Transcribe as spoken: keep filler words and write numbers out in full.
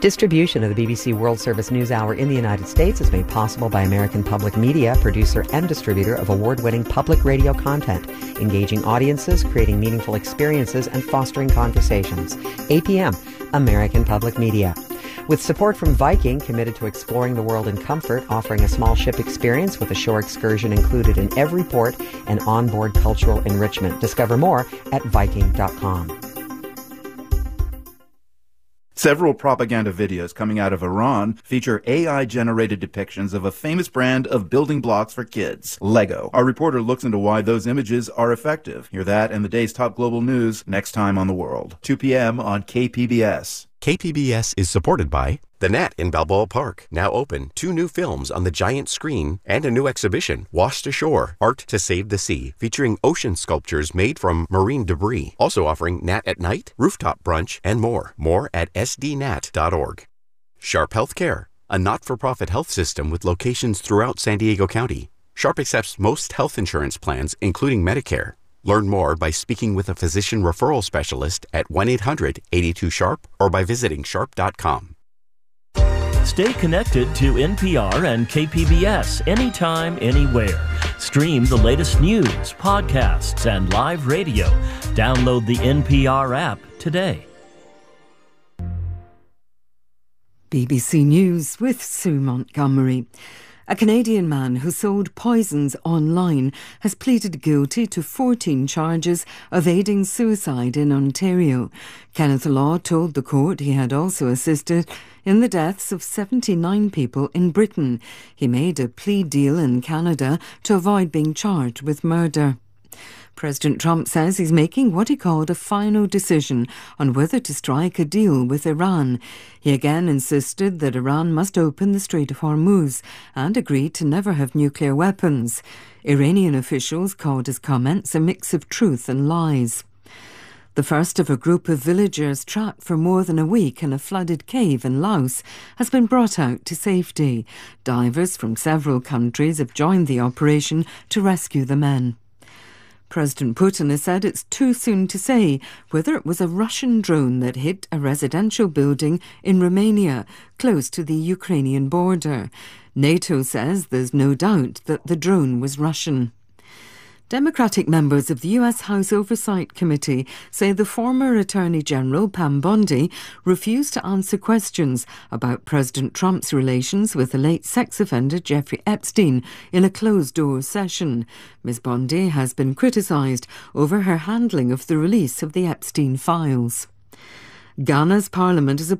Distribution of the B B C World Service News Hour in the United States is made possible by American Public Media, producer and distributor of award-winning public radio content, engaging audiences, creating meaningful experiences, and fostering conversations. A P M, American Public Media. With support from Viking, committed to exploring the world in comfort, offering a small ship experience with a shore excursion included in every port and onboard cultural enrichment. Discover more at viking dot com. Several propaganda videos coming out of Iran feature A I-generated depictions of a famous brand of building blocks for kids, Lego. Our reporter looks into why those images are effective. Hear that and the day's top global news next time on The World. two p.m. on K P B S. K P B S is supported by The Net in Balboa Park, now open. Two new films on the giant screen and a new exhibition, Washed Ashore, Art to Save the Sea, featuring ocean sculptures made from marine debris. Also offering Nat at Night, rooftop brunch, and more. More at s d nat dot org. Sharp Healthcare, a not-for-profit health system with locations throughout San Diego County. Sharp accepts most health insurance plans, including Medicare. Learn more by speaking with a physician referral specialist at one eight hundred eight two sharp or by visiting sharp dot com. Stay connected to N P R and K P B S anytime, anywhere. Stream the latest news, podcasts, and live radio. Download the N P R app today. B B C News with Sue Montgomery. A Canadian man who sold poisons online has pleaded guilty to fourteen charges of aiding suicide in Ontario. Kenneth Law told the court he had also assisted in the deaths of seventy-nine people in Britain. He made a plea deal in Canada to avoid being charged with murder. President Trump says he's making what he called a final decision on whether to strike a deal with Iran. He again insisted that Iran must open the Strait of Hormuz and agreed to never have nuclear weapons. Iranian officials called his comments a mix of truth and lies. The first of a group of villagers trapped for more than a week in a flooded cave in Laos has been brought out to safety. Divers from several countries have joined the operation to rescue the men. President Putin has said it's too soon to say whether it was a Russian drone that hit a residential building in Romania, close to the Ukrainian border. NATO says there's no doubt that the drone was Russian. Democratic members of the U S House Oversight Committee say the former Attorney General, Pam Bondi, refused to answer questions about President Trump's relations with the late sex offender Jeffrey Epstein in a closed-door session. Miz Bondi has been criticised over her handling of the release of the Epstein files. Ghana's parliament is